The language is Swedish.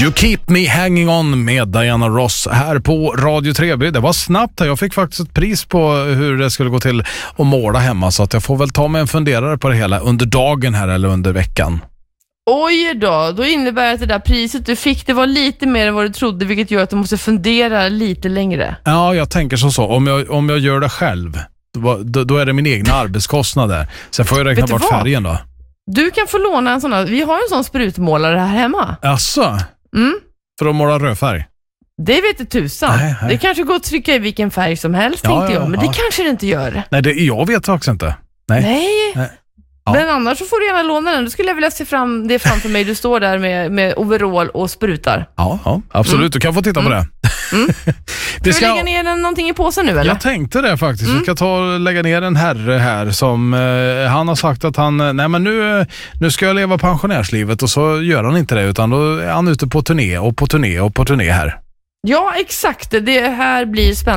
You Keep Me Hanging On med Diana Ross här på Radio 3. Det var snabbt här. Jag fick faktiskt ett pris på hur det skulle gå till att måla hemma, så att jag får väl ta mig en funderare på det hela under dagen här eller under veckan. Oj då innebär det att det där priset du fick, det var lite mer än vad du trodde, vilket gör att du måste fundera lite längre. Ja, jag tänker så. Om jag gör det själv, då är det min egna arbetskostnader. Sen får jag räkna bort färgen då. Du kan få låna en sån här, vi har en sån sprutmålare här hemma. Asså? För att måla rödfärg? Det vet du tusan. Nej. Det kanske går att trycka i vilken färg som helst, tänkte jag. Men det kanske det inte gör. Nej, jag vet också inte. Nej. Ja. Men annars så får du gärna låna den. Då skulle jag vilja se fram det framför mig. Du står där med overall och sprutar. Ja, absolut. Du kan få titta på det. Ska vi lägga ner någonting i påsen nu, eller? Jag tänkte det faktiskt. Vi ska lägga ner en herre här som han har sagt att nu ska jag leva pensionärslivet, och så gör han inte det, utan då är han ute på turné här. Ja, exakt. Det här blir spännande.